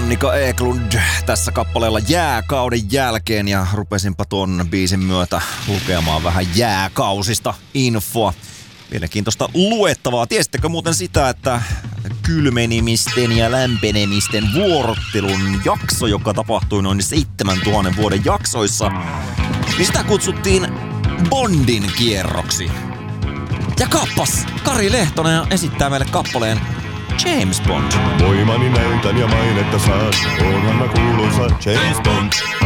Annika Eklund tässä kappaleella jääkauden jälkeen ja rupesinpa ton biisin myötä lukemaan vähän jääkausista infoa. Mielenkiintoista luettavaa. Tiesittekö muuten sitä, että kylmenemisten ja lämpenemisten vuorottelun jakso, joka tapahtui noin 7000 vuoden jaksoissa, niin sitä kutsuttiin Bondin kierroksi. Ja kappas, Kari Lehtonen esittää meille kappaleen James Bond. Voimani näytän ja mainetta saan, onhan mä kuuluisa James Bond.